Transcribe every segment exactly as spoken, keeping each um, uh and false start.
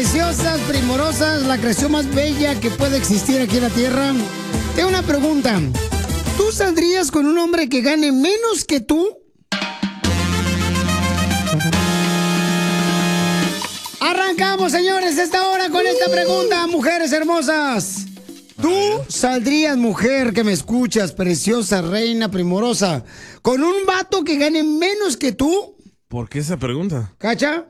preciosas, primorosas, la creación más bella que puede existir aquí en la tierra. Tengo una pregunta. ¿Tú saldrías con un hombre que gane menos que tú? Arrancamos, señores, esta hora con esta pregunta, mujeres hermosas. ¿Tú saldrías, mujer que me escuchas, preciosa, reina, primorosa, con un vato que gane menos que tú? ¿Por qué esa pregunta? ¿Cacha?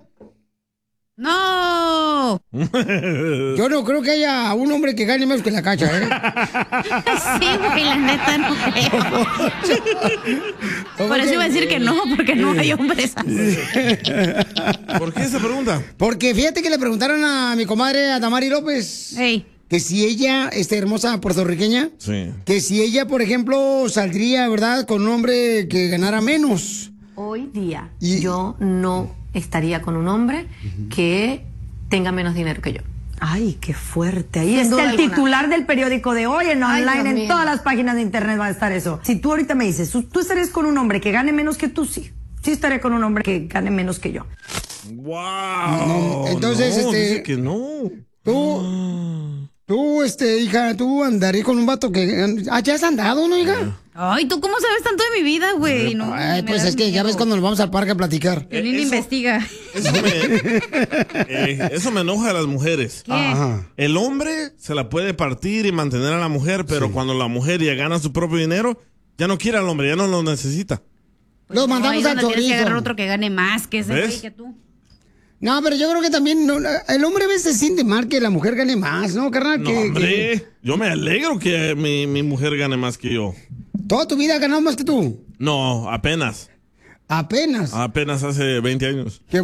¡No! Yo no creo que haya un hombre que gane menos que la Cacha, ¿eh? Sí, güey, la neta no creo. Por eso iba a decir que no, porque no hay hombres así. ¿Por qué esa pregunta? Porque fíjate que le preguntaron a mi comadre, a Damari López, hey. que si ella, esta hermosa puertorriqueña, sí. que si ella, por ejemplo, saldría, ¿verdad?, con un hombre que ganara menos. Hoy día, y... yo no estaría con un hombre que tenga menos dinero que yo. Ay, qué fuerte. Ahí Sin está el alguna. titular del periódico de hoy, en Ay, online, Dios en mío. todas las páginas de internet va a estar eso. Si tú ahorita me dices, ¿tú estarías con un hombre que gane menos que tú? Sí. Sí estaría con un hombre que gane menos que yo. ¡Wow! No, entonces, no, este... dice que no. Tú, tú, este, hija, tú andarías con un vato que... Ah, ¿ya has andado, no, hija? Ay, ¿tú cómo sabes tanto de mi vida, güey? No, Ay, me pues das es que ya miedo. ves cuando nos vamos al parque a platicar. El niño Eso- investiga. Eso me, eh, eso me enoja a las mujeres. ¿Qué? Ajá. El hombre se la puede partir y mantener a la mujer, pero Sí. cuando la mujer ya gana su propio dinero, ya no quiere al hombre, ya no lo necesita. Pues Los no, mandamos ahí al donde tienes que chorizo. agarrar otro que gane más que ese ¿Ves? güey que tú. No, pero yo creo que también no, el hombre a veces se siente mal que la mujer gane más, ¿no, carnal? No, que, hombre, que yo me alegro que mi, mi mujer gane más que yo. toda tu vida ha ganado más que tú. No, apenas. Apenas. Apenas hace veinte años. Qué-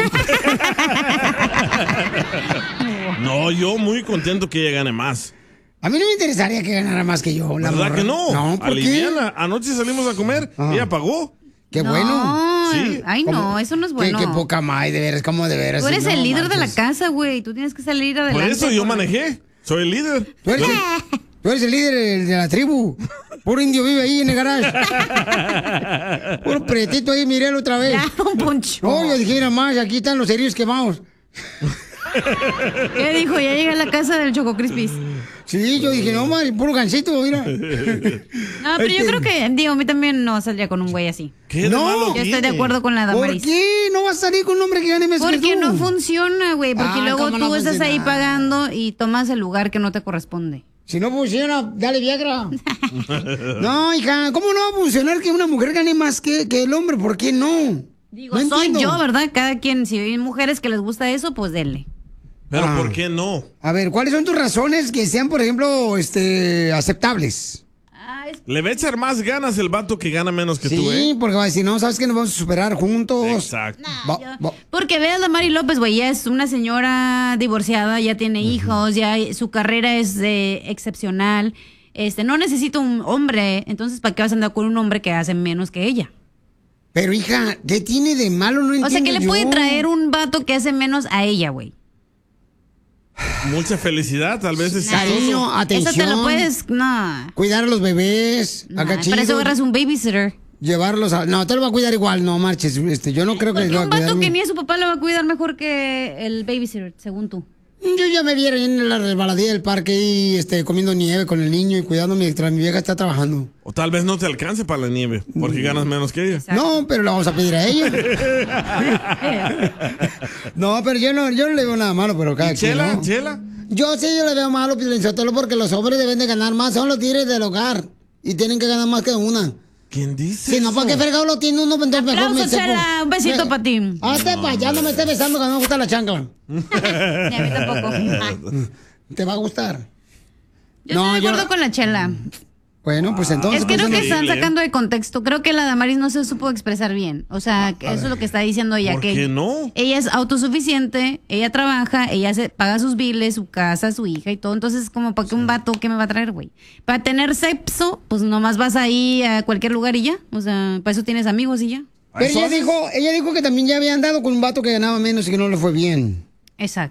No, yo muy contento que ella gane más. A mí no me interesaría que ganara más que yo. La ¿Verdad morra. que no? No, ¿por qué? Aliviana. Anoche salimos a comer, Ajá. ella pagó. Qué no, bueno. Sí. Ay, no, ¿Cómo? eso no es Qué- bueno. Qué, poca más, de veras, como de veras. Tú eres no el líder de la manches. casa, güey. Tú tienes que salir adelante. Por eso yo por- manejé. Soy el líder. Tú eres, el, tú eres el líder de la tribu. Puro indio vive ahí en el garage. Puro pretito ahí, mirelo otra vez. Ya, un poncho. No, yo dije, mira más, aquí están los cerillos quemados. ¿Qué dijo? Ya llegué a la casa del Choco Crispis. Sí, yo dije, no, man, puro gancito, mira. No, pero yo Este- creo que, digo, a mí también no saldría con un güey así. ¿Qué de No. malo Yo estoy tiene? de acuerdo con la ¿Por Damaris. qué no vas a salir con un hombre que gane más que Porque tú? no funciona, güey. Porque Ah, luego ¿cómo tú no estás ahí funciona? pagando y tomas el lugar que no te corresponde. Si no funciona, dale Viagra. No, hija, ¿cómo no va a funcionar que una mujer gane más que, que el hombre? ¿Por qué no? Digo, No soy entiendo. yo, ¿verdad? Cada quien, si hay mujeres que les gusta eso, pues denle. Pero Ah. ¿por qué no? A ver, ¿cuáles son tus razones que sean, por ejemplo, este, aceptables? Ah, es- Le va a echar más ganas el vato que gana menos que Sí, tú, ¿eh? porque va a decir, no, ¿sabes que nos vamos a superar juntos? Exacto. Nah, Va- yo- va- Porque veas a Mari López, güey, ya es una señora divorciada, ya tiene hijos, ya su carrera es eh, excepcional. Este, no necesita un hombre, entonces ¿para qué vas a andar con un hombre que hace menos que ella? Pero, hija, ¿qué tiene de malo? No entiendo O sea, ¿qué le yo. puede traer un vato que hace menos a ella, güey? Mucha felicidad, tal vez es Cariño, chistoso. atención. Eso te lo puedes, no. Cuidar a los bebés, Nah, acá para chido. eso agarras un babysitter. Llevarlos a... No, te lo va a cuidar igual, no marches. Este, yo no creo que Porque lo va a un cuidar. vato que ni a su papá lo va a cuidar mejor que el babysitter, según tú. Yo ya me viera en la resbaladilla del parque y este, comiendo nieve con el niño y cuidando mientras mi vieja está trabajando. O tal vez no te alcance para la nieve, porque ganas menos que ella. Exacto. No, pero le vamos a pedir a ella. No, pero yo no, yo no le veo nada malo, pero cada ¿Y quien, Chela? ¿no? ¿Chela? Yo sí, yo le veo malo, Pilinchotelo, porque los hombres deben de ganar más. Son los tigres del hogar y tienen que ganar más que una. ¿Quién dice Si no, eso? ¿para qué fregado lo tiene uno? Entonces mejor Aplauso, me sepo. Chela, un besito Me- pa' ti. Hazte para allá, no me estés besando que no me gusta la chancla. Ni a mí tampoco. ¿Te va a gustar? Yo No, estoy de acuerdo yo- con la Chela. Bueno, pues entonces... Es que creo pues, que no- están Increíble. sacando de contexto. Creo que la Damaris no se supo expresar bien. O sea, que eso es lo que está diciendo ella. ¿Por que qué no? Ella es autosuficiente, ella trabaja, ella se paga sus biles, su casa, su hija y todo. Entonces, como para que un vato, ¿qué me va a traer, güey? Para tener sexo, pues nomás vas ahí a cualquier lugar y ya. O sea, para eso tienes amigos y ya. Pero ¿Eso ella haces? dijo, ella dijo que también ya había andado con un vato que ganaba menos y que no le fue bien. Exacto.